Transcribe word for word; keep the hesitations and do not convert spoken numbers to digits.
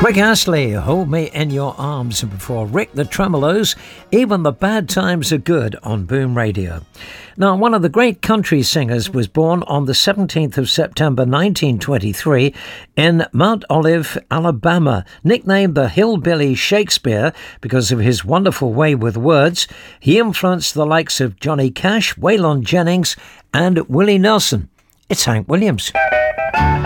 Rick Astley, Hold Me in Your Arms, and before Rick the Tremolos, Even the Bad Times Are Good on Boom Radio. Now, one of the great country singers was born on the seventeenth of September nineteen twenty-three in Mount Olive, Alabama. Nicknamed the Hillbilly Shakespeare because of his wonderful way with words, he influenced the likes of Johnny Cash, Waylon Jennings and Willie Nelson. It's Hank Williams.